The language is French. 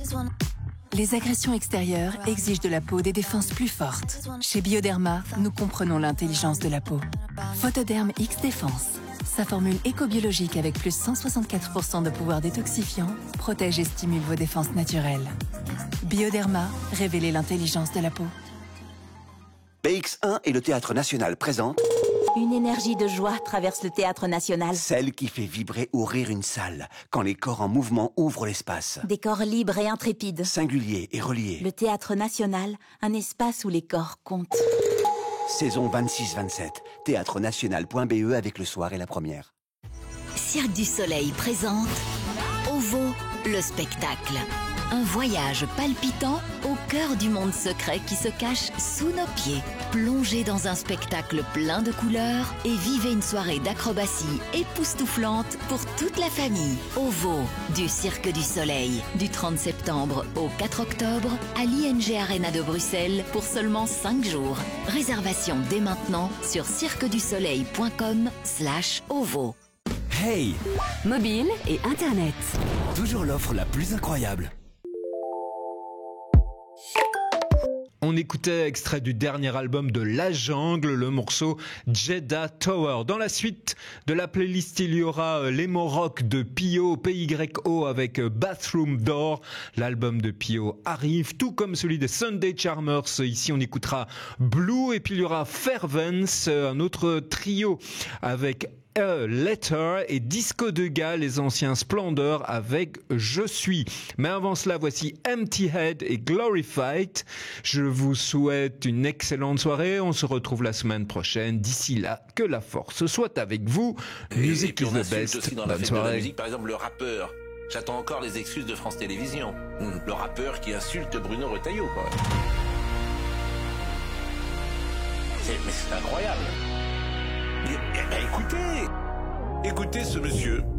Les agressions extérieures exigent de la peau des défenses plus fortes. Chez Bioderma, nous comprenons l'intelligence de la peau. Photoderm X Défense. Sa formule éco-biologique avec plus 164% de pouvoir détoxifiant protège et stimule vos défenses naturelles. Bioderma, révélez l'intelligence de la peau. BX1 et le Théâtre National présentent Une énergie de joie traverse le Théâtre National. celle qui fait vibrer ou rire une salle, quand les corps en mouvement ouvrent l'espace. Des corps libres et intrépides. Singuliers et reliés. Le Théâtre National, un espace où les corps comptent. Saison 26-27. Théâtrenational.be avec le soir et la première. Cirque du Soleil présente OVO, le spectacle. Un voyage palpitant au cœur du monde secret qui se cache sous nos pieds. Plongez dans un spectacle plein de couleurs et vivez une soirée d'acrobatie époustouflante pour toute la famille. OVO, du Cirque du Soleil, du 30 septembre au 4 octobre à l'ING Arena de Bruxelles pour seulement 5 jours. Réservation dès maintenant sur cirquedusoleil.com/OVO. Hey! Mobile et Internet. Toujours l'offre la plus incroyable. On écoutait extrait du dernier album de La Jungle, le morceau Jeddah Tower. Dans la suite de la playlist, il y aura l'emo rock de Pio, PYO avec Bathroom Door. L'album de Pio arrive, tout comme celui des Sunday Charmers. Ici, on écoutera Blue, et puis il y aura Fervence, un autre trio avec A Letter, et Disco de Gars, les anciens Splendeurs avec Je suis. Mais avant cela, voici Empty Head et Glorified. Je vous souhaite une excellente soirée. On se retrouve la semaine prochaine. D'ici là, que la force soit avec vous. Music is the best. Aussi dans la Bonne fête de la soirée. musique, par exemple, le rappeur. J'attends encore les excuses de France Télévisions. Le rappeur qui insulte Bruno Retailleau, quoi. Mais c'est incroyable. Écoutez ce monsieur.